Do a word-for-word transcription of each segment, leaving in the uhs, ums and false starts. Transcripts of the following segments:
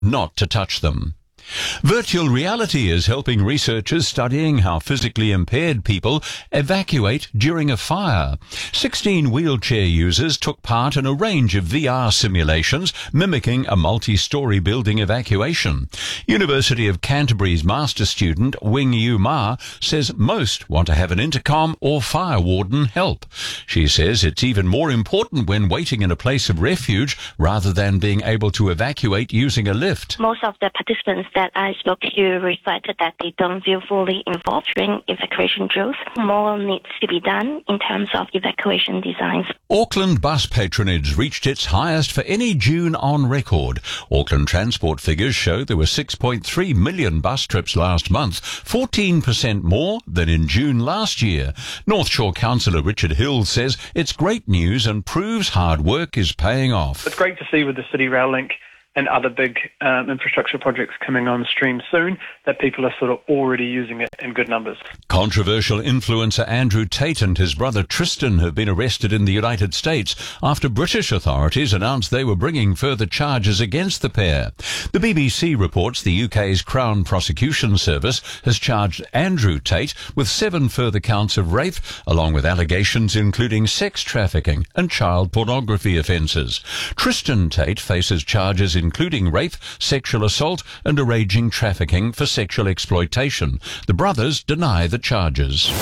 not to touch them. Virtual reality is helping researchers studying how physically impaired people evacuate during a fire. Sixteen wheelchair users took part in a range of V R simulations mimicking a multi-story building evacuation. University of Canterbury's master student Wing Yu Ma says most want to have an intercom or fire warden help. She says it's even more important when waiting in a place of refuge rather than being able to evacuate using a lift. Most of the participants that I spoke to reflected that they don't feel fully involved during evacuation drills. More needs to be done in terms of evacuation designs. Auckland bus patronage reached its highest for any June on record. Auckland Transport figures show there were six point three million bus trips last month, fourteen percent more than in June last year. North Shore Councillor Richard Hill says it's great news and proves hard work is paying off. It's great to see with the City Rail Link and other big um, infrastructure projects coming on stream soon, that people are sort of already using it in good numbers. Controversial influencer Andrew Tate and his brother Tristan have been arrested in the United States after British authorities announced they were bringing further charges against the pair. The B B C reports the U K's Crown Prosecution Service has charged Andrew Tate with seven further counts of rape, along with allegations including sex trafficking and child pornography offences. Tristan Tate faces charges including rape, sexual assault and arranging trafficking for sexual exploitation. The brothers deny the charges.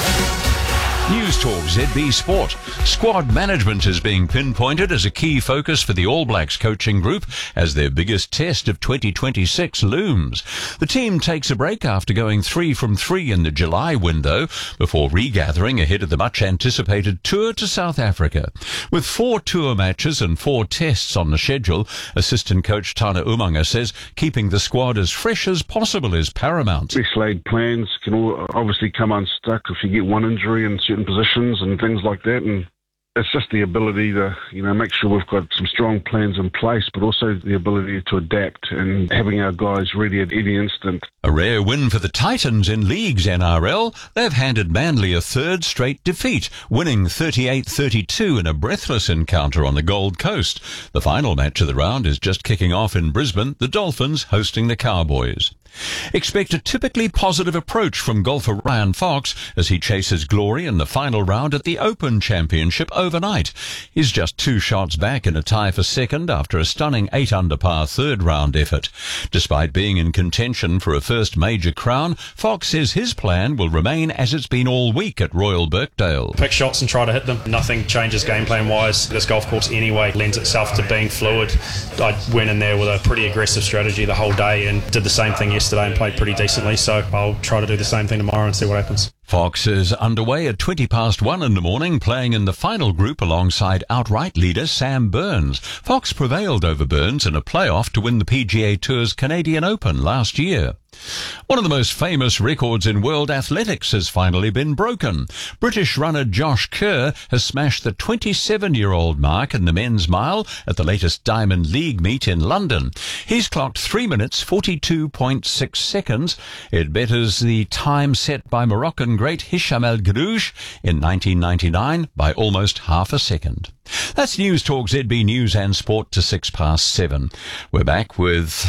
News Talk Z B Sport. Squad management is being pinpointed as a key focus for the All Blacks coaching group as their biggest test of twenty twenty-six looms. The team takes a break after going three from three in the July window before regathering ahead of the much-anticipated tour to South Africa. With four tour matches and four tests on the schedule, assistant coach Tana Umanga says keeping the squad as fresh as possible is paramount. Best laid plans can all obviously come unstuck if you get one injury in certain positions and things like that, and it's just the ability to, you know, make sure we've got some strong plans in place, but also the ability to adapt and having our guys ready at any instant. A rare win for the Titans in League's N R L. They've handed Manly a third straight defeat, winning thirty-eight thirty-two in a breathless encounter on the Gold Coast. The final match of the round is just kicking off in Brisbane, the Dolphins hosting the Cowboys. Expect a typically positive approach from golfer Ryan Fox as he chases glory in the final round at the Open Championship overnight. He's just two shots back in a tie for second after a stunning eight under par third round effort. Despite being in contention for a first major crown, Fox says his plan will remain as it's been all week at Royal Birkdale. Pick shots and try to hit them. Nothing changes game plan wise. This golf course anyway lends itself to being fluid. I went in there with a pretty aggressive strategy the whole day and did the same thing yesterday and played pretty decently, so I'll try to do the same thing tomorrow and see what happens. Fox is underway at twenty past one in the morning, playing in the final group alongside outright leader Sam Burns. Fox prevailed over Burns in a playoff to win the P G A Tour's Canadian Open last year. One of the most famous records in world athletics has finally been broken. British runner Josh Kerr has smashed the twenty-seven-year-old mark in the men's mile at the latest Diamond League meet in London. He's clocked three minutes forty-two point six seconds. It betters the time set by Moroccan great Hisham El Grouj in nineteen ninety-nine by almost half a second. That's News Talk Z B News and Sport to six past seven. We're back with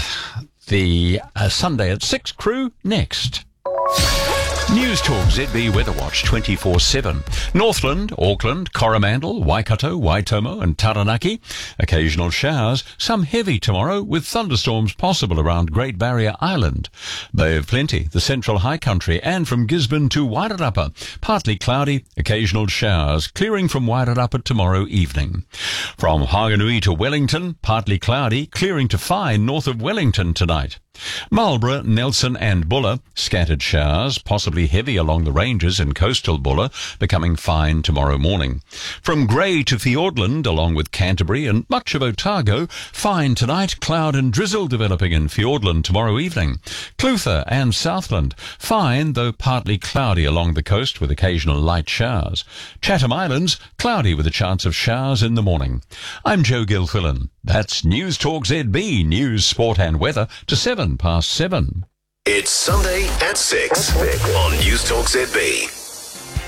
the uh, Sunday at six crew next. News Talk Z B Weather Watch twenty-four seven. Northland, Auckland, Coromandel, Waikato, Waitomo and Taranaki. Occasional showers, some heavy tomorrow with thunderstorms possible around Great Barrier Island. Bay of Plenty, the Central High Country and from Gisborne to Wairarapa. Partly cloudy, occasional showers, clearing from Wairarapa tomorrow evening. From Haganui to Wellington, partly cloudy, clearing to fine north of Wellington tonight. Marlborough, Nelson and Buller, scattered showers, possibly heavy along the ranges in coastal Buller, becoming fine tomorrow morning. From Grey to Fiordland, along with Canterbury and much of Otago, fine tonight, cloud and drizzle developing in Fiordland tomorrow evening. Clutha and Southland, fine though partly cloudy along the coast with occasional light showers. Chatham Islands, cloudy with a chance of showers in the morning. I'm Joe Gilfillan. That's News Talk Z B, news, sport and weather to seven past seven. It's Sunday at six on News Talk Z B.